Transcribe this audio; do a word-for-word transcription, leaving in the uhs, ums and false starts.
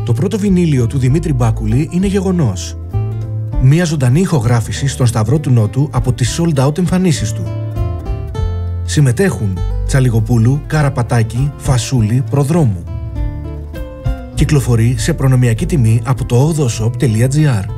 Το πρώτο βινίλιο του Δημήτρη Μπάκουλη είναι γεγονός. Μια ζωντανή ηχογράφηση στον Σταυρό του Νότου από τις sold out εμφανίσεις του. Συμμετέχουν Τσαλιγοπούλου, Καραπατάκη, Φασούλη, Προδρόμου. Κυκλοφορεί σε προνομιακή τιμή από το ογδοshop τελεία gr.